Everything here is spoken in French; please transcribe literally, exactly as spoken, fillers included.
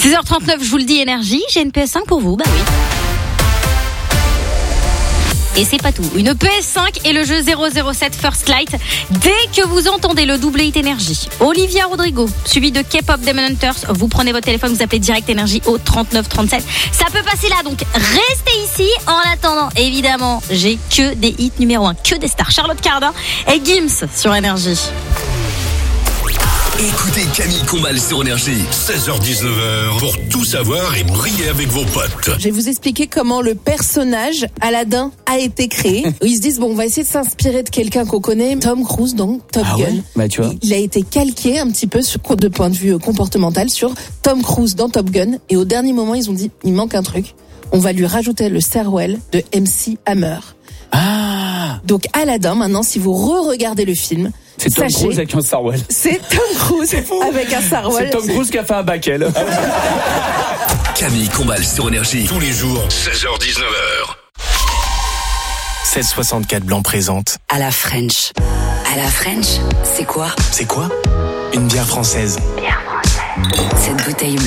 six heures trente-neuf, je vous le dis, énergie, j'ai une P S cinq pour vous, bah oui. Et c'est pas tout. Une P S cinq et le jeu zéro zéro sept First Light. Dès que vous entendez le double hit énergie, Olivia Rodrigo, suivi de K-pop Demon Hunters, vous prenez votre téléphone, vous appelez direct énergie au trente-neuf trente-sept. Ça peut passer là, donc restez ici. En attendant, évidemment, j'ai que des hits numéro un, que des stars. Charlotte Cardin et Gims sur énergie. Écoutez Camille Combal sur énergie, seize heures dix-neuf heures, pour tout savoir et briller avec vos potes. Je vais vous expliquer comment le personnage Aladdin a été créé. Ils se disent, bon, on va essayer de s'inspirer de quelqu'un qu'on connaît, Tom Cruise, donc Top ah Gun. Ouais bah, tu vois. Il a été calqué un petit peu sur, de point de vue comportemental sur Tom Cruise dans Top Gun. Et au dernier moment, ils ont dit, il manque un truc. On va lui rajouter le Stairwell de M C Hammer. Ah. Donc Aladdin, maintenant, si vous re-regardez le film, c'est Tom sachez, Cruise avec un Sarwell. C'est Tom Cruise avec un Sarwell. C'est Tom Cruise qui a fait un Backel. Camille Combal sur énergie, tous les jours, seize heures dix-neuf heures. seize soixante-quatre Blanc présente. À la French. À la French, c'est quoi? C'est quoi? Une bière française. Bière française. Cette bouteille